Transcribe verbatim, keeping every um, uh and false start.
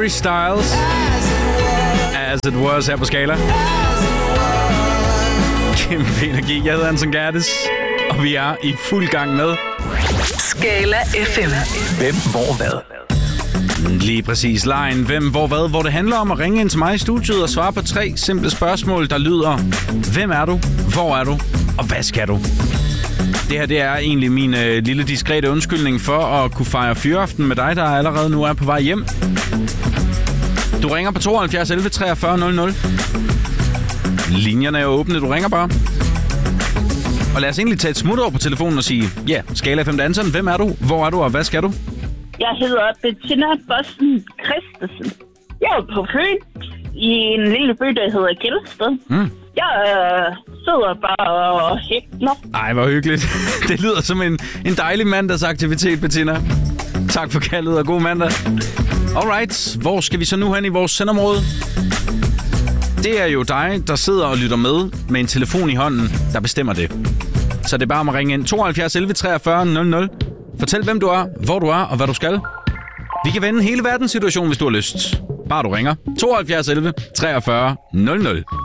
Harry Styles. As it was her på Skala. Kæmpe energi. Jeg hedder Anton Gerdes, og vi er i fuld gang med Skala F M. Hvem, hvor, hvad? Lige præcis. Line Hvem, hvor, hvad? Hvor det handler om at ringe ind til mig i studiet og svare på tre simple spørgsmål, der lyder: hvem er du? Hvor er du? Og hvad skal du? Det her det er egentlig min øh, lille diskrete undskyldning for at kunne fejre fyraften med dig, der allerede nu er på vej hjem. Du ringer på tooghalvfjerds elleve treogfyrre nul nul. Linjerne er åbne, du ringer bare. Og lad os egentlig tage et smut over på telefonen og sige: ja, yeah, Skala F M Dansen, hvem er du? Hvor er du? Og hvad skal du? Jeg hedder Bettina Bossen Christensen. Jeg er på Fyn i en lille by, der hedder Gelsted. Mm. Jeg øh, sidder bare og hækner. Ej, hvor hyggeligt. Det lyder som en, en dejlig mandagsaktivitet, Bettina. Tak for kaldet, og god mandag. Alright, hvor skal vi så nu hen i vores sendområde? Det er jo dig, der sidder og lytter med med en telefon i hånden, der bestemmer det. Så det er bare om at ringe ind. tooghalvfjerds elleve treogfyrre nul nul. Fortæl, hvem du er, hvor du er og hvad du skal. Vi kan vende hele verdenssituationen, hvis du har lyst. Bare du ringer. tooghalvfjerds elleve treogfyrre nul nul.